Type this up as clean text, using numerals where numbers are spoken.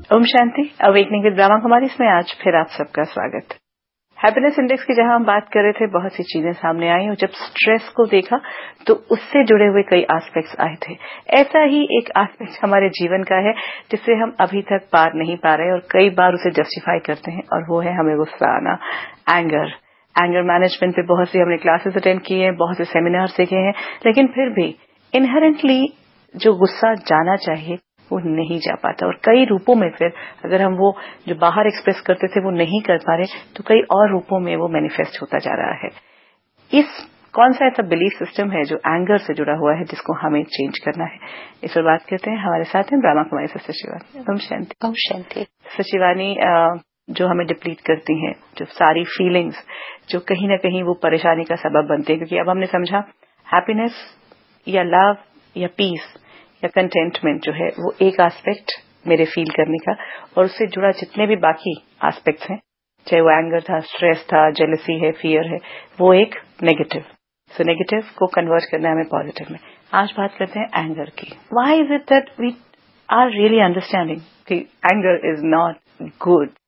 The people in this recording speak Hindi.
ओम शांति। अवेकनिंग विद ब्रह्मा कुमारी इसमें आज फिर आप सबका स्वागत। हैप्पीनेस इंडेक्स की जहां हम बात कर रहे थे, बहुत सी चीजें सामने आई और जब स्ट्रेस को देखा तो उससे जुड़े हुए कई एस्पेक्ट्स आए थे। ऐसा ही एक एस्पेक्ट हमारे जीवन का है जिसे हम अभी तक पार नहीं पा रहे और कई बार उसे जस्टिफाई करते हैं, और वो है हमें गुस्सा आना, एंगर मैनेजमेंट पे बहुत सी हमने क्लासेस अटेंड किए हैं, बहुत से सेमिनार सीखे हैं, लेकिन फिर भी इनहेरेंटली जो गुस्सा जाना चाहिए वो नहीं जा पाता, और कई रूपों में फिर अगर हम वो जो बाहर एक्सप्रेस करते थे वो नहीं कर पा रहे तो कई और रूपों में वो मैनिफेस्ट होता जा रहा है। इस कौन सा ऐसा बिलीफ सिस्टम है जो एंगर से जुड़ा हुआ है जिसको हमें चेंज करना है, इस पर बात करते हैं। हमारे साथ हैं ब्रह्मा कुमारी सिस्टर शिवानी। ओम शांति। ओम शांति। शिवानी, जो हमें डिप्लीट करती हैं, जो सारी फीलिंग्स जो कहीं ना कहीं वो परेशानी का सबब बनती है, क्योंकि अब हमने समझा हैप्पीनेस या लव या पीस या कंटेंटमेंट जो है वो एक एस्पेक्ट मेरे फील करने का, और उससे जुड़ा जितने भी बाकी एस्पेक्ट्स हैं, चाहे वो एंगर था, स्ट्रेस था, जेलसी है, फियर है, वो एक नेगेटिव। सो नेगेटिव को कन्वर्ट करना है हमें पॉजिटिव में। आज बात करते हैं एंगर की। Why is it that we are really understanding कि एंगर इज नॉट गुड?